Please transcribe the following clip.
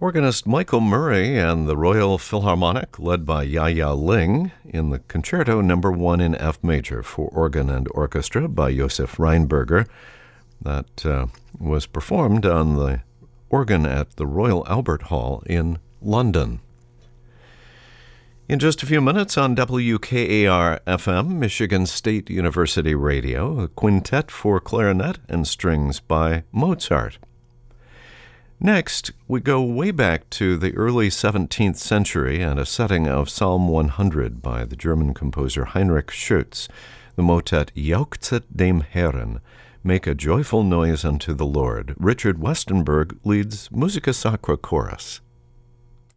Organist Michael Murray and the Royal Philharmonic, led by Yaya Ling, in the Concerto No. 1 in F major for organ and orchestra by Josef Reinberger. That was performed on the organ at the Royal Albert Hall in London. In just a few minutes on WKAR-FM, Michigan State University Radio, a quintet for clarinet and strings by Mozart. Next, we go way back to the early 17th century and a setting of Psalm 100 by the German composer Heinrich Schütz, the motet Jauchzet dem Herrn, Make a Joyful Noise unto the Lord. Richard Westenberg leads Musica Sacra Chorus.